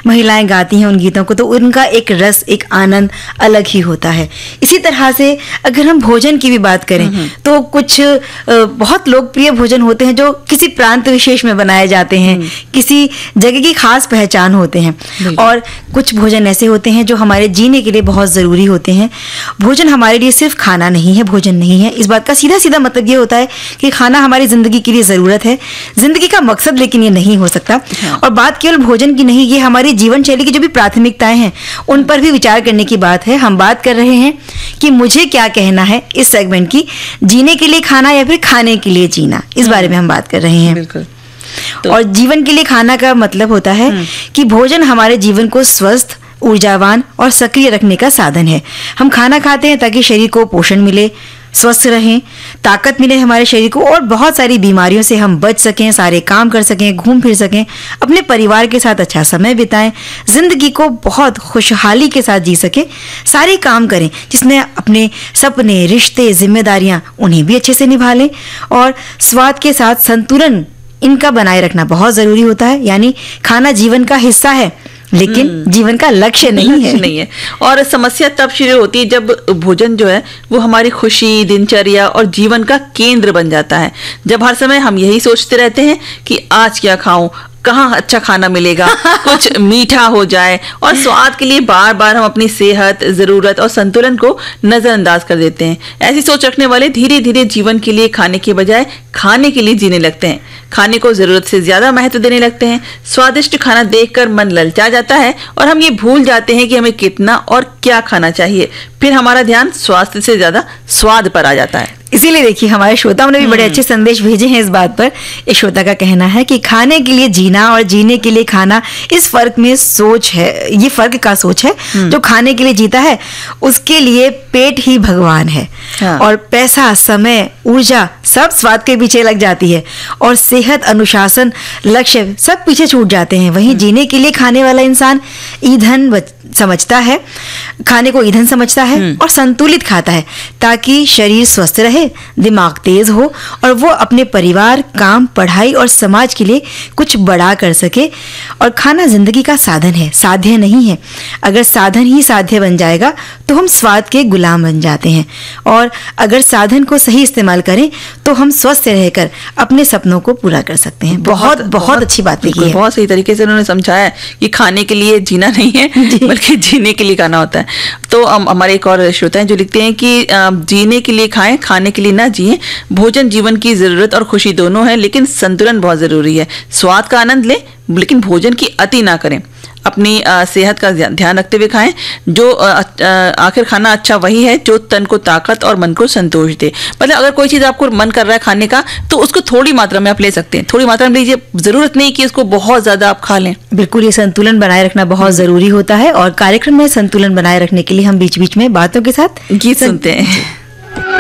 महिलाएं गाती हैं उन गीतों को, तो उनका एक रस, एक आनंद अलग ही होता है। इसी तरह से अगर हम भोजन की भी बात करें तो कुछ बहुत लोकप्रिय भोजन होते हैं जो किसी प्रांत विशेष में बनाए जाते हैं, किसी जगह की खास पहचान होते हैं, और कुछ भोजन ऐसे होते हैं जो हमारे जीने के लिए बहुत जरूरी होते हैं। भोजन हमारे लिए सिर्फ खाना नहीं है, भोजन नहीं है। इस बात का सीधा सीधा मतलब ये होता है कि खाना हमारी जिंदगी के लिए जरूरत है, जिंदगी का मकसद लेकिन ये नहीं हो सकता। और बात केवल भोजन की नहीं, ये हमारी जीवन शैली की जो भी प्राथमिकताएं हैं उन पर भी विचार करने की बात है। हम बात कर रहे हैं कि मुझे क्या कहना है इस सेगमेंट की, जीने के लिए खाना या फिर खाने के लिए जीना, इस बारे में हम बात कर रहे हैं। बिल्कुल। और जीवन के लिए खाना का मतलब होता है कि भोजन हमारे जीवन को स्वस्थ, ऊर्जावान और सक्रिय रखने का साधन है। हम खाना खाते हैं ताकि शरीर को पोषण मिले, स्वस्थ रहें, ताकत मिले हमारे शरीर को, और बहुत सारी बीमारियों से हम बच सकें, सारे काम कर सकें, घूम फिर सकें, अपने परिवार के साथ अच्छा समय बिताएं, जिंदगी को बहुत खुशहाली के साथ जी सकें, सारे काम करें जिसमें अपने सपने, रिश्ते, जिम्मेदारियां उन्हें भी अच्छे से निभा लें। और स्वाद के साथ संतुलन इनका बनाए रखना बहुत जरूरी होता है। यानी खाना जीवन का हिस्सा है लेकिन जीवन का लक्ष्य नहीं है। और समस्या तब शुरू होती है जब भोजन जो है वो हमारी खुशी, दिनचर्या और जीवन का केंद्र बन जाता है। जब हर समय हम यही सोचते रहते हैं कि आज क्या खाऊं, कहाँ अच्छा खाना मिलेगा, कुछ मीठा हो जाए, और स्वाद के लिए बार बार हम अपनी सेहत, जरूरत और संतुलन को नजरअंदाज कर देते हैं। ऐसी सोच रखने वाले धीरे धीरे जीवन के लिए खाने के बजाय खाने के लिए जीने लगते हैं, खाने को जरूरत से ज्यादा महत्व देने लगते हैं। स्वादिष्ट खाना देखकर मन ललचा जाता है और हम ये भूल जाते हैं कि हमें कितना और क्या खाना चाहिए। फिर हमारा ध्यान स्वास्थ्य से ज्यादा स्वाद पर आ जाता है। इसीलिए देखिए हमारे श्रोताओं ने भी बड़े अच्छे संदेश भेजे हैं इस बात पर। एक श्रोता का कहना है कि खाने के लिए जीना और जीने के लिए खाना, इस फर्क में सोच है, ये फर्क का सोच है। जो खाने के लिए जीता है उसके लिए पेट ही भगवान है। और पैसा, समय, ऊर्जा सब स्वाद के पीछे लग जाती है, और सेहत, अनुशासन, लक्ष्य सब पीछे छूट जाते हैं। वहीं जीने के लिए खाने वाला इंसान ईंधन समझता है, खाने को ईंधन समझता है और संतुलित खाता है ताकि शरीर स्वस्थ रहे, दिमाग तेज हो और वो अपने परिवार, काम, पढ़ाई और समाज के लिए कुछ बड़ा कर सके। और खाना जिंदगी का साधन है, साध्य नहीं है। अगर साधन ही साध्य बन जाएगा तो हम स्वाद के गुलाम बन जाते हैं, और अगर साधन को सही इस्तेमाल करें तो हम स्वस्थ रहकर अपने सपनों को पूरा कर सकते हैं। बहुत बहुत अच्छी बात की है। बहुत सही तरीके से उन्होंने समझाया कि खाने के लिए जीना नहीं है बल्कि जीने के लिए खाना होता है। तो हमारे एक और श्रोता हैं जो लिखते हैं कि जीने के लिए खाएं, खाने के लिए ना जिए। भोजन जीवन की जरूरत और खुशी दोनों है, लेकिन संतुलन बहुत जरूरी है। स्वाद का आनंद लें लेकिन भोजन की अति ना करें। अपनी सेहत का ध्यान रखते हुए खाएं। जो आखिर खाना अच्छा वही है जो तन को ताकत और मन को संतोष दे। मतलब अगर कोई चीज आपको मन कर रहा है खाने का तो उसको थोड़ी मात्रा में आप ले सकते हैं, थोड़ी मात्रा में लीजिए, जरूरत नहीं कि इसको बहुत ज्यादा आप खा लें। बिल्कुल, ये संतुलन बनाए रखना बहुत जरूरी होता है। और कार्यक्रम में संतुलन बनाए रखने के लिए हम बीच बीच में बातों के साथ गीत सुनते हैं।